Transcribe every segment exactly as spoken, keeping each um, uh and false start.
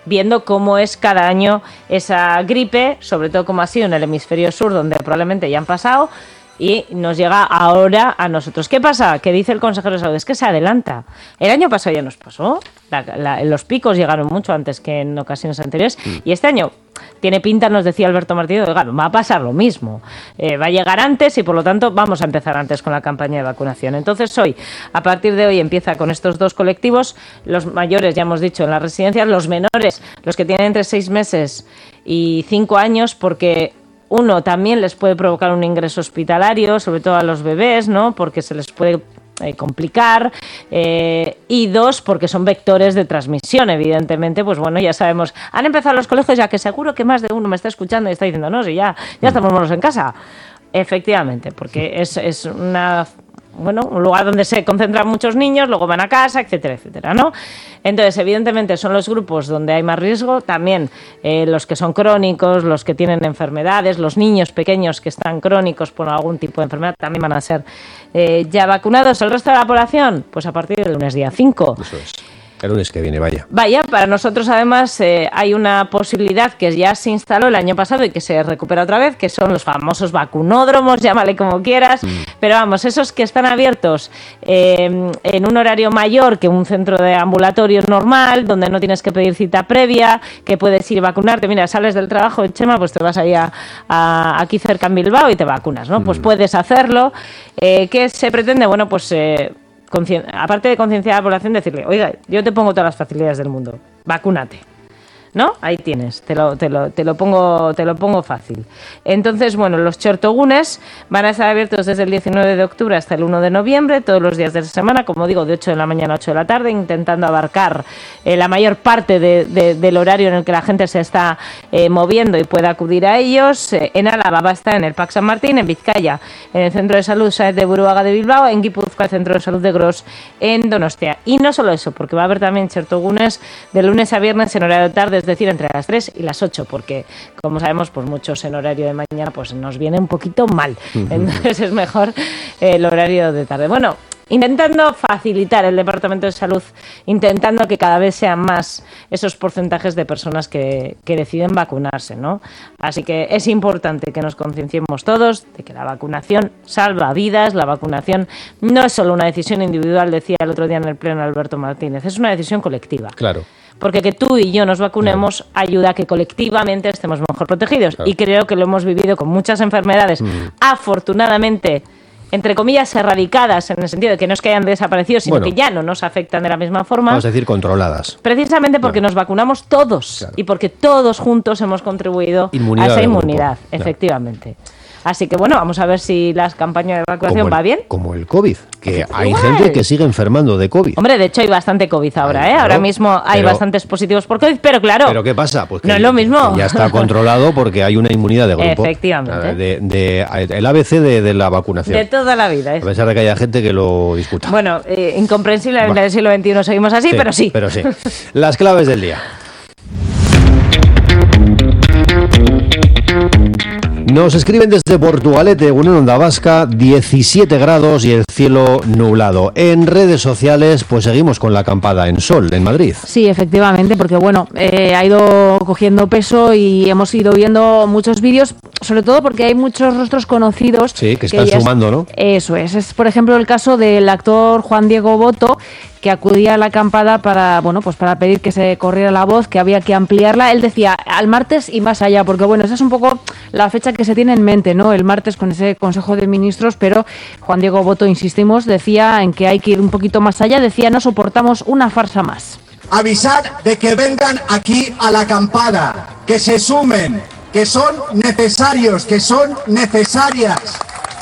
viendo cómo es cada año esa gripe, sobre todo como ha sido en el hemisferio sur, donde probablemente ya han pasado, y nos llega ahora a nosotros. ¿Qué pasa? Que dice el consejero de salud, es que se adelanta. El año pasado ya nos pasó, la, la, los picos llegaron mucho antes que en ocasiones anteriores, mm. y este año tiene pinta, nos decía Alberto Martínez, oiga, va a pasar lo mismo. Eh, va a llegar antes y por lo tanto vamos a empezar antes con la campaña de vacunación. Entonces hoy, a partir de hoy, empieza con estos dos colectivos, los mayores, ya hemos dicho, en las residencias, los menores, los que tienen entre seis meses y cinco años, porque uno, también les puede provocar un ingreso hospitalario, sobre todo a los bebés, ¿no? Porque se les puede eh, complicar. Eh, y dos, porque son vectores de transmisión, evidentemente. Pues bueno, ya sabemos, han empezado los colegios, ya que seguro que más de uno me está escuchando y está diciendo, no, si ya, ya estamos monos en casa. Efectivamente, porque es, es una... bueno, un lugar donde se concentran muchos niños, luego van a casa, etcétera, etcétera, ¿no? Entonces, evidentemente, son los grupos donde hay más riesgo, también eh, los que son crónicos, los que tienen enfermedades, los niños pequeños que están crónicos por algún tipo de enfermedad, también van a ser eh, ya vacunados. ¿El resto de la población? Pues a partir del lunes día cinco. Eso es. El lunes que viene, vaya. Vaya, para nosotros además eh, hay una posibilidad que ya se instaló el año pasado y que se recupera otra vez, que son los famosos vacunódromos, llámale como quieras, mm. pero vamos, esos que están abiertos eh, en un horario mayor que un centro de ambulatorio normal, donde no tienes que pedir cita previa, que puedes ir a vacunarte. Mira, sales del trabajo en Chema, pues te vas ahí a, a, aquí cerca en Bilbao y te vacunas, ¿no? Mm. Pues puedes hacerlo. Eh, ¿Qué se pretende? Bueno, pues... Eh, Concien- aparte de concienciar a la población, decirle, oiga, yo te pongo todas las facilidades del mundo, vacúnate, ¿no? Ahí tienes, te lo, te lo, te lo pongo, te lo pongo fácil. Entonces, bueno, los chertogunes van a estar abiertos desde el diecinueve de octubre hasta el uno de noviembre, todos los días de la semana, como digo, de ocho de la mañana a ocho de la tarde, intentando abarcar eh, la mayor parte de, de, del horario en el que la gente se está eh, moviendo y pueda acudir a ellos. Eh, en Álava va a estar en el Pac San Martín, en Vizcaya, en el Centro de Salud Sáez de Buruaga de Bilbao, en Guipúzcoa, el Centro de Salud de Gros, en Donostia. Y no solo eso, porque va a haber también chertogunes de lunes a viernes en horario de tarde, es decir, entre las tres y las ocho, porque, como sabemos, pues muchos en horario de mañana pues nos viene un poquito mal. Entonces es mejor el horario de tarde. Bueno, intentando facilitar el Departamento de Salud, intentando que cada vez sean más esos porcentajes de personas que, que deciden vacunarse, ¿no? Así que es importante que nos concienciemos todos de que la vacunación salva vidas, la vacunación no es solo una decisión individual, decía el otro día en el pleno Alberto Martínez, es una decisión colectiva. Claro. Porque que tú y yo nos vacunemos claro. ayuda a que colectivamente estemos mejor protegidos. Claro. Y creo que lo hemos vivido con muchas enfermedades, mm. afortunadamente, entre comillas, erradicadas, en el sentido de que no es que hayan desaparecido, sino bueno, que ya no nos afectan de la misma forma. Vamos a decir, controladas. Precisamente porque claro. nos vacunamos todos claro. y porque todos juntos hemos contribuido inmunidad a esa inmunidad, efectivamente. Claro. Así que bueno, vamos a ver si las campañas de vacunación el, va bien. Como el COVID, que hay igual. gente que sigue enfermando de COVID. Hombre, de hecho hay bastante COVID ahora, Ay, ¿eh? Claro, ahora mismo hay pero, bastantes positivos por COVID, pero claro. ¿Pero qué pasa? Pues que, no es lo mismo. Que ya está controlado porque hay una inmunidad de grupo. Efectivamente. De, de, de, el A B C de, de la vacunación. De toda la vida. Es. A pesar de que haya gente que lo discuta. Bueno, eh, incomprensible, en el siglo veintiuno seguimos así, sí, pero sí. Pero sí. Las claves del día. Nos escriben desde Portugalete, en Onda Vasca, diecisiete grados y el cielo nublado. En redes sociales, pues seguimos con la acampada en Sol, en Madrid. Sí, efectivamente, porque bueno, eh, ha ido cogiendo peso y hemos ido viendo muchos vídeos, sobre todo porque hay muchos rostros conocidos. Sí, que están que sumando, es, ¿no? Eso es. Es, por ejemplo, el caso del actor Juan Diego Boto, que acudía a la acampada para, bueno, pues para pedir que se corriera la voz, que había que ampliarla. Él decía al martes y más allá, porque bueno, esa es un poco la fecha que se tiene en mente, ¿no? El martes con ese Consejo de Ministros, pero Juan Diego Boto, insistimos, decía en que hay que ir un poquito más allá, decía no soportamos una farsa más. Avisar de que vengan aquí a la acampada, que se sumen, que son necesarios, que son necesarias.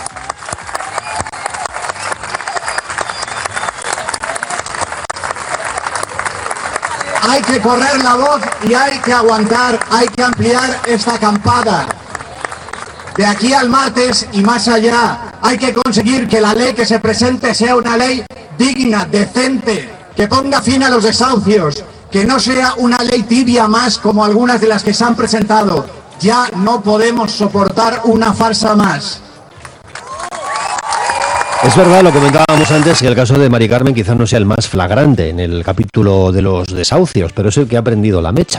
Hay que correr la voz y hay que aguantar, hay que ampliar esta acampada. De aquí al martes y más allá, hay que conseguir que la ley que se presente sea una ley digna, decente, que ponga fin a los desahucios, que no sea una ley tibia más como algunas de las que se han presentado. Ya no podemos soportar una farsa más. Es verdad, lo comentábamos antes, que el caso de Mari Carmen quizás no sea el más flagrante en el capítulo de los desahucios, pero es el que ha prendido la mecha.